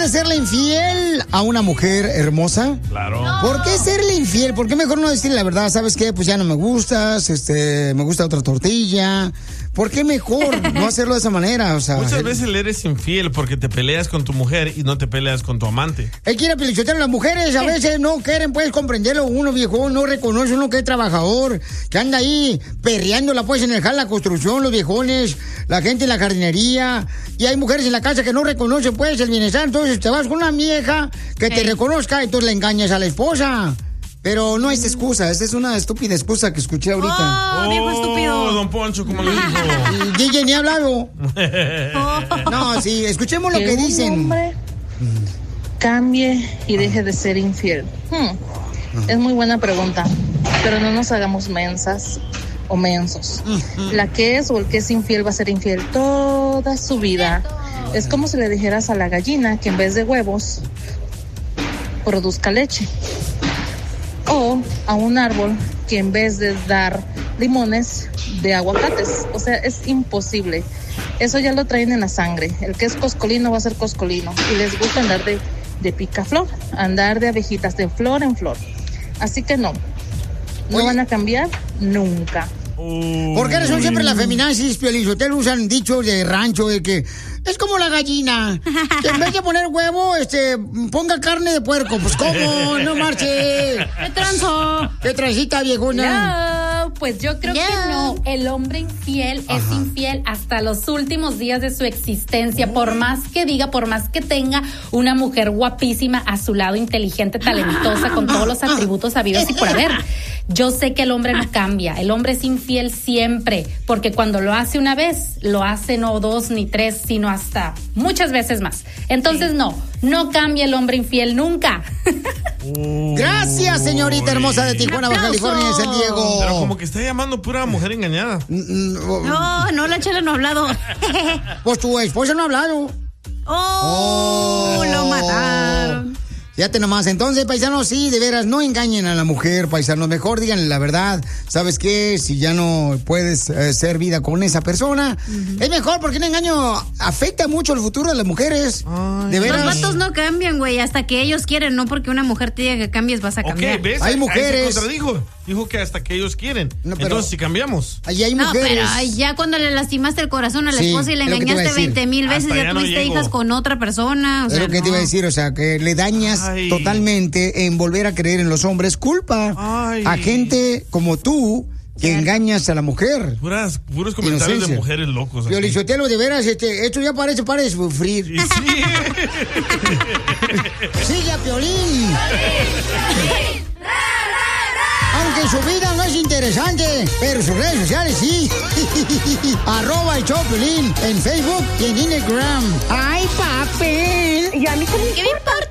serle infiel a una mujer hermosa? Claro. No. ¿Por qué serle infiel? ¿Por qué mejor no decirle la verdad? ¿Sabes qué? Pues ya no me gustas, me gusta otra tortilla. ¿Por qué mejor no hacerlo de esa manera? O sea, muchas veces le eres infiel porque te peleas con tu mujer y no te peleas con tu amante. Él quiere pelichotear a las mujeres, a veces no quieren, pues, comprenderlo. Uno, viejo, no reconoce uno que es trabajador, que anda ahí perreándola, pues, en el jal, la construcción, los viejones, la gente en la jardinería. Y hay mujeres en la casa que no reconocen, pues, el bienestar. Entonces te vas con una vieja que te reconozca y entonces le engañas a la esposa. Pero no es excusa, esta es una estúpida excusa que escuché ahorita. Oh, viejo estúpido. Don Poncho, como lo dijo. Y DJ ni ha hablado. No, sí, escuchemos lo que dicen. Un hombre cambie y deje de ser infiel. Es muy buena pregunta, pero no nos hagamos mensas o mensos. La que es o el que es infiel va a ser infiel toda su vida. Es como si le dijeras a la gallina que en vez de huevos produzca leche. O a un árbol que en vez de dar limones, de aguacates. O sea, es imposible. Eso ya lo traen en la sangre. El que es coscolino va a ser coscolino. Y les gusta andar de picaflor, andar de abejitas, de flor en flor. Así que no van a cambiar nunca. ¿Por qué razón siempre la feminazis, Piolizotelo, usan dichos de rancho de que es como la gallina, que en vez de poner huevo, ponga carne de puerco? Pues ¿cómo? No marche. ¡Qué tranzo! ¿Qué transita, viejona? No, pues yo creo que no. El hombre infiel es infiel hasta los últimos días de su existencia. Por más que diga, por más que tenga una mujer guapísima a su lado, inteligente, talentosa, con todos los atributos habidos y por haber. Yo sé que el hombre no cambia. El hombre es infiel siempre, porque cuando lo hace una vez, lo hace no dos ni tres, sino hasta muchas veces más. Entonces no cambia el hombre infiel nunca. Gracias, señorita hermosa de Tijuana, Baja California, de San Diego. Pero como que está llamando pura mujer engañada. No, la Chela no ha hablado. Pues tu esposa no ha hablado. Lo mataron. Fíjate nomás, entonces, paisanos, sí, de veras, no engañen a la mujer, paisanos, mejor díganle la verdad. ¿Sabes qué? Si ya no puedes ser vida con esa persona, es mejor, porque el engaño afecta mucho el futuro de las mujeres. Ay, de veras. Los vatos no cambian, güey, hasta que ellos quieren, no porque una mujer te diga que cambies vas a cambiar. Ok, ¿ves? Hay Ahí mujeres. se contradijo. Dijo que hasta que ellos quieren. No, pero entonces, si cambiamos. Allí hay No, mujeres. pero ya cuando le lastimaste el corazón a la Sí, esposa y le es lo que te iba a engañaste decir. 20,000 veces, Hasta ya ya no tuviste llego. hijas con otra persona. O Es sea, lo que te iba a no. decir, o sea, que le dañas Ay. totalmente en volver a creer en los hombres. Culpa Ay. a gente como tú que engañas a la mujer. Puros comentarios Inocencia. de mujeres locos. aquí. Piolizotelo, de veras, esto ya parece para sufrir. Y sí. Sigue a Piolín. Aunque su vida no es interesante, pero sus redes sociales sí. @el show Piolín en Facebook y en Instagram. ¡Ay, papel! ¿Y a mí qué me importa?